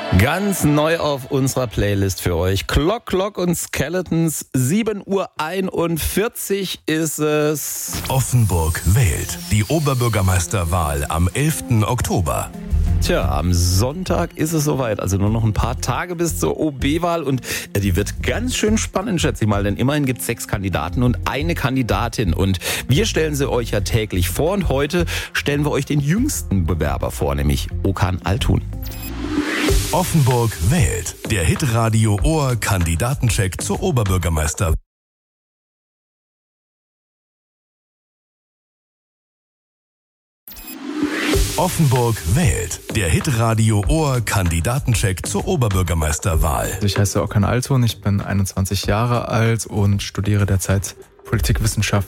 Ganz neu auf unserer Playlist für euch. Clock und Skeletons. 7:41 Uhr ist es. Offenburg wählt. Die Oberbürgermeisterwahl am 11. Oktober. Tja, am Sonntag ist es soweit. Also nur noch ein paar Tage bis zur OB-Wahl. Und die wird ganz schön spannend, schätze ich mal. Denn immerhin gibt es 6 Kandidaten und eine Kandidatin. Und wir stellen sie euch ja täglich vor. Und heute stellen wir euch den jüngsten Bewerber vor, nämlich Okan Altun. Offenburg wählt. Der Hitradio Ohr Kandidatencheck zur Oberbürgermeisterwahl. Offenburg wählt. Der Hitradio Ohr Kandidatencheck zur Oberbürgermeisterwahl. Ich heiße Okan Altun, ich bin 21 Jahre alt und studiere derzeit Politikwissenschaft